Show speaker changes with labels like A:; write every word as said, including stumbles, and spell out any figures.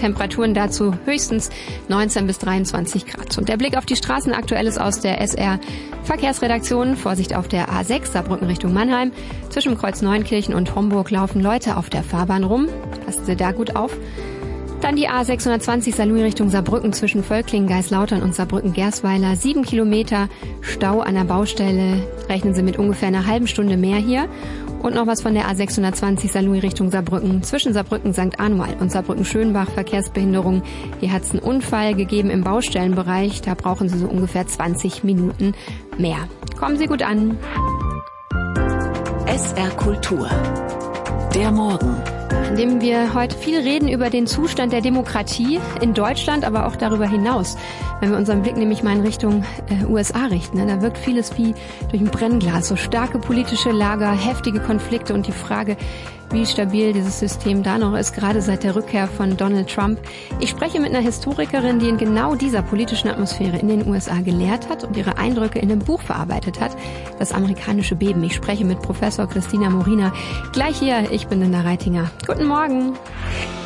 A: Temperaturen dazu höchstens neunzehn bis dreiundzwanzig Grad. Und der Blick auf die Straßen aktuell ist aus der S R Verkehrsredaktion. Vorsicht auf der A sechs, Saarbrücken Richtung Mannheim. Zwischen Kreuz Neunkirchen und Homburg laufen Leute auf der Fahrbahn rum. Passen Sie da gut auf. Dann die A sechshundertzwanzig Saarlouis Richtung Saarbrücken zwischen Völklingen, Geislautern und Saarbrücken-Gersweiler. Sieben Kilometer Stau an der Baustelle. Rechnen Sie mit ungefähr einer halben Stunde mehr hier. Und noch was von der A sechshundertzwanzig Saarlouis Richtung Saarbrücken. Zwischen Saarbrücken Sankt Anual und Saarbrücken-Schönbach Verkehrsbehinderung. Hier hat es einen Unfall gegeben im Baustellenbereich. Da brauchen Sie so ungefähr zwanzig Minuten mehr. Kommen Sie gut an.
B: S R Kultur. Der Morgen.
A: In dem wir heute viel reden über den Zustand der Demokratie in Deutschland, aber auch darüber hinaus. Wenn wir unseren Blick nämlich mal in Richtung äh, U S A richten, ne, da wirkt vieles wie durch ein Brennglas. So starke politische Lager, heftige Konflikte und die Frage, wie stabil dieses System da noch ist, gerade seit der Rückkehr von Donald Trump. Ich spreche mit einer Historikerin, die in genau dieser politischen Atmosphäre in den U S A gelehrt hat und ihre Eindrücke in einem Buch verarbeitet hat, Das amerikanische Beben. Ich spreche mit Professor Christina Morina. Gleich hier, ich bin Linda Reitinger. Guten Morgen.